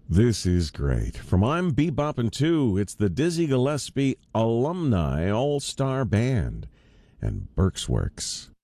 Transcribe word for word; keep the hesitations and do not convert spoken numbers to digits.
This is great. From I'm Beboppin' Too, it's the Dizzy Gillespie Alumni All-Star Band and Burke's Works.